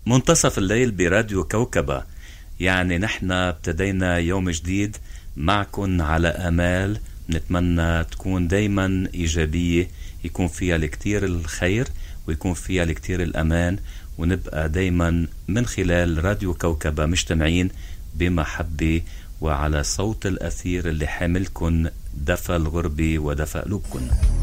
منتصف الليل براديو كوكبة. يعني نحن ابتدينا يوم جديد معكن على أمال نتمنى تكون دايما إيجابية، يكون فيها الكتير الخير ويكون فيها الكتير الأمان، ونبقى دايما من خلال راديو كوكبة مجتمعين بمحبة وعلى صوت الأثير اللي حاملكن دفى الغربة ودفى قلوبكن.